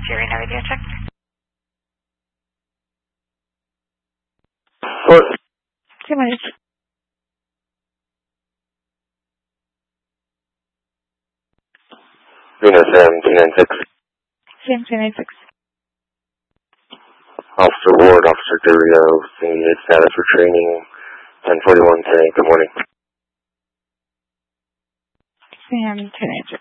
Serena radio check. What? 2 minutes. Venus M296. Sam 296. Officer Ward, Officer Derio, immediate status for training, 1041 today. Good morning. Sam 296.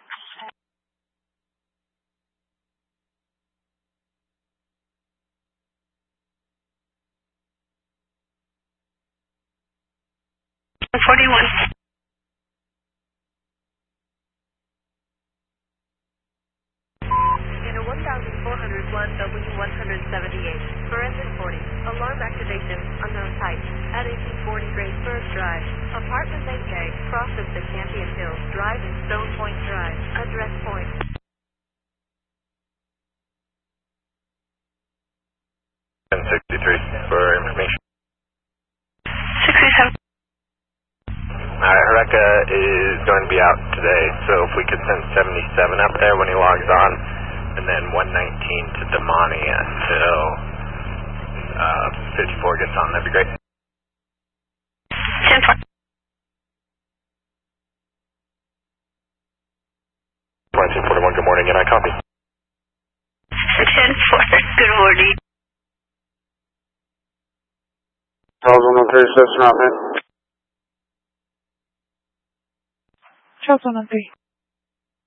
In a 1401 W178, for engine 40, alarm activation, unknown type, at 1840 Great Bird Drive, apartment 8K, crosses the Campion Hills Drive and Stone Point Drive, address point. 1063 for information. 637. Alright, Hereka is going to be out today, so if we could send 77 up there when he logs on, and then 119 to Damani until 54 gets on, that'd be great. 10-4. 1941, good morning, and I copy. 10-4, good morning. Charles 136, not man. Charles 113.